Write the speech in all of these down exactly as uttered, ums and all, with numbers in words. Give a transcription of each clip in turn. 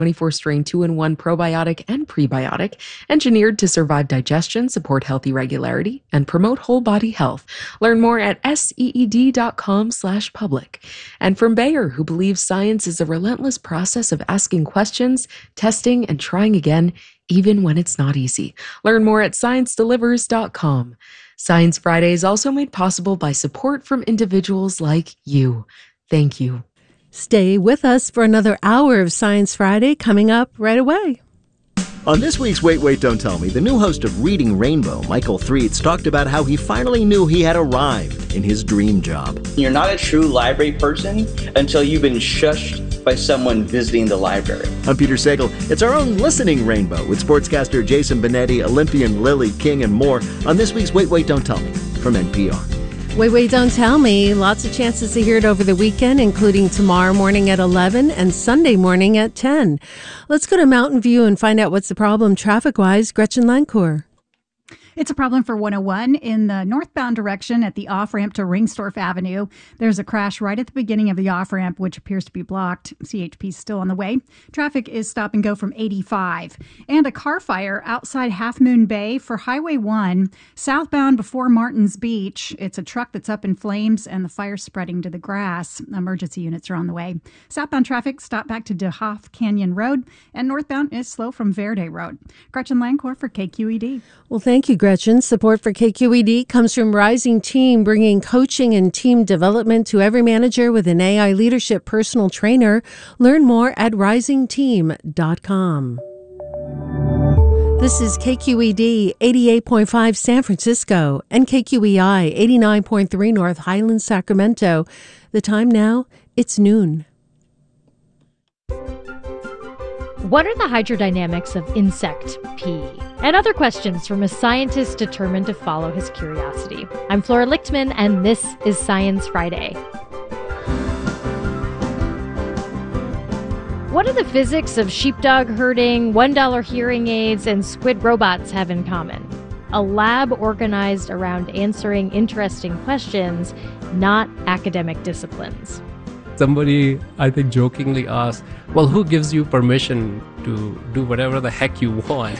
twenty-four strain two in one probiotic and prebiotic, engineered to survive digestion, support healthy regularity, and promote whole body health. Learn more at seed.com slash public. And from Bayer, who believes science is a relentless process of asking questions, testing, and trying again, even when it's not easy. Learn more at science delivers dot com. Science Friday is also made possible by support from individuals like you. Thank you. Stay with us for another hour of Science Friday coming up right away. On this week's Wait, Wait, Don't Tell Me, the new host of Reading Rainbow, Michael Threets, talked about how he finally knew he had arrived in his dream job. You're not a true library person until you've been shushed by someone visiting the library. I'm Peter Sagal. It's our own listening rainbow with sportscaster Jason Benetti, Olympian Lily King, and more on this week's Wait, Wait, Don't Tell Me from N P R. Wait, wait, don't tell me. Lots of chances to hear it over the weekend, including tomorrow morning at eleven and Sunday morning at ten. Let's go to Mountain View and find out what's the problem traffic-wise. Gretchen Lancourt. It's a problem for one oh one in the northbound direction at the off-ramp to Ringstorff Avenue. There's a crash right at the beginning of the off-ramp, which appears to be blocked. C H P's still on the way. Traffic is stop and go from eighty-five. And a car fire outside Half Moon Bay for Highway one, southbound before Martins Beach. It's a truck that's up in flames and the fire's spreading to the grass. Emergency units are on the way. Southbound traffic stop back to DeHoff Canyon Road, and northbound is slow from Verde Road. Gretchen Lancourt for K Q E D. Well, thank you, Gretchen. Support for K Q E D comes from Rising Team, bringing coaching and team development to every manager with an A I leadership personal trainer. Learn more at rising team dot com. This is K Q E D eighty-eight point five San Francisco and K Q E I eighty-nine point three North Highlands, Sacramento. The time now, it's noon. What are the hydrodynamics of insect pee? And other questions from a scientist determined to follow his curiosity. I'm Flora Lichtman, and this is Science Friday. What do the physics of sheepdog herding, one dollar hearing aids, and squid robots have in common? A lab organized around answering interesting questions, not academic disciplines. Somebody, I think, jokingly asked, well, who gives you permission to do whatever the heck you want?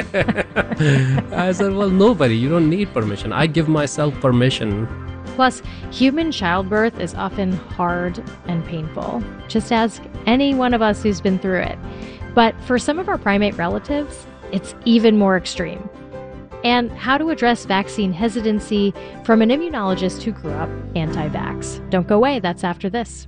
I said, well, nobody. You don't need permission. I give myself permission. Plus, human childbirth is often hard and painful. Just ask any one of us who's been through it. But for some of our primate relatives, it's even more extreme. And how to address vaccine hesitancy from an immunologist who grew up anti-vax. Don't go away. That's after this.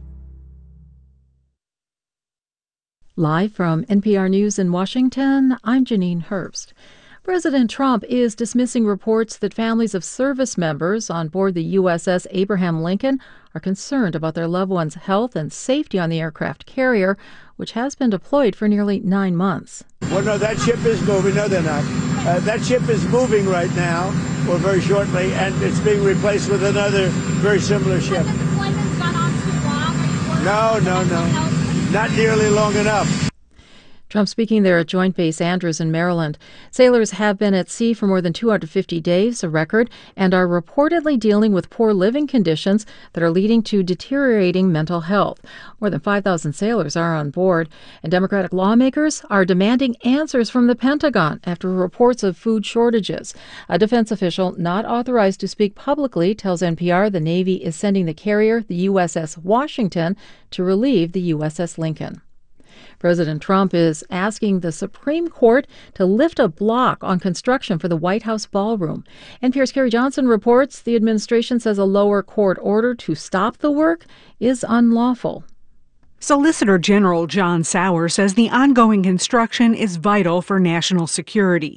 Live from N P R News in Washington, I'm Janine Herbst. President Trump is dismissing reports that families of service members on board the U S S Abraham Lincoln are concerned about their loved ones' health and safety on the aircraft carrier, which has been deployed for nearly nine months. Well, no, that ship is moving. No, they're not. Uh, that ship is moving right now, or very shortly, and it's being replaced with another very similar ship. Has the deployment's gone on too long? No, no, no. Not nearly long enough. Trump speaking there at Joint Base Andrews in Maryland. Sailors have been at sea for more than two hundred fifty days, a record, and are reportedly dealing with poor living conditions that are leading to deteriorating mental health. More than five thousand sailors are on board, and Democratic lawmakers are demanding answers from the Pentagon after reports of food shortages. A defense official not authorized to speak publicly tells N P R the Navy is sending the carrier, the U S S Washington, to relieve the U S S Lincoln. President Trump is asking the Supreme Court to lift a block on construction for the White House ballroom. N P R's Carrie Johnson reports the administration says a lower court order to stop the work is unlawful. Solicitor General John Sauer says the ongoing construction is vital for national security.